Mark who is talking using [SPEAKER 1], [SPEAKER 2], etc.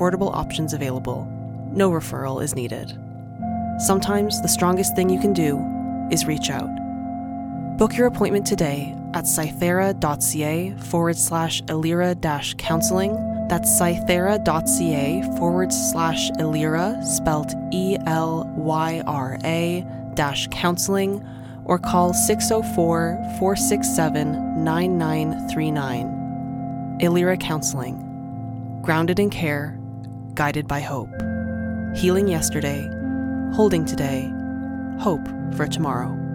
[SPEAKER 1] affordable options available. No referral is needed. Sometimes the strongest thing you can do is reach out. Book your appointment today at cythera.ca/Illyra-counseling. That's cythera.ca/Illyra, spelled ELYRA-counseling, or call 604-467-9939. Illyra Counseling. Grounded in care, guided by hope. Healing yesterday, holding today, hope for tomorrow.